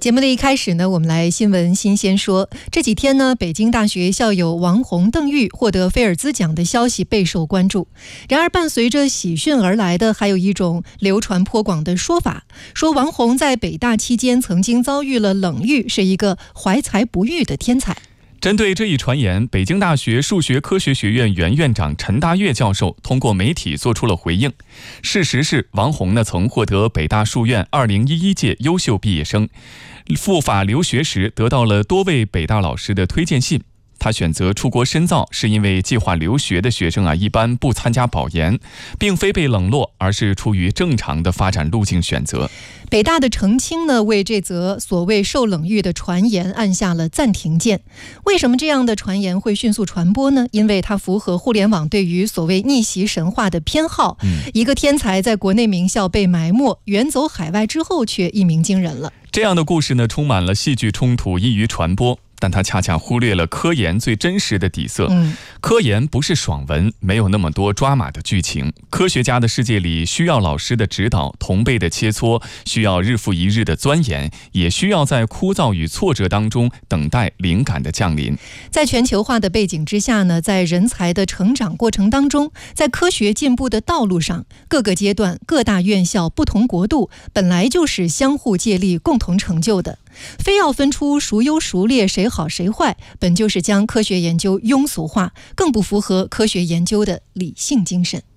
节目的一开始呢，我们来新闻新鲜说。这几天呢，北京大学校友王洪、邓玉获得菲尔兹奖的消息备受关注。然而，伴随着喜讯而来的，还有一种流传颇广的说法，说王洪在北大期间曾经遭遇了冷遇，是一个怀才不遇的天才。 针对这一传言，北京大学数学科学学院原院长陈大跃教授通过媒体做出了回应。事实是，王洪曾获得北大数院2011届优秀毕业生，赴法留学时得到了多位北大老师的推荐信。他选择出国深造，是因为计划留学的学生一般不参加保研，并非被冷落，而是出于正常的发展路径选择。 北大的澄清呢，为这则所谓受冷遇的传言按下了暂停键。为什么这样的传言会迅速传播呢？因为它符合互联网对于所谓逆袭神话的偏好。一个天才在国内名校被埋没，远走海外之后却一鸣惊人了。 这样的故事呢，充满了戏剧冲突，易于传播。但他恰恰忽略了科研最真实的底色。科研不是爽文，没有那么多抓马的剧情。科学家的世界里需要老师的指导，同辈的切磋，需要日复一日的钻研，也需要在枯燥与挫折当中等待灵感的降临。 在全球化的背景之下呢，在人才的成长过程当中，在科学进步的道路上，各个阶段、各大院校、不同国度，本来就是相互借力、共同成就的。非要分出孰优孰劣、谁好谁坏，本就是将科学研究庸俗化，更不符合科学研究的理性精神。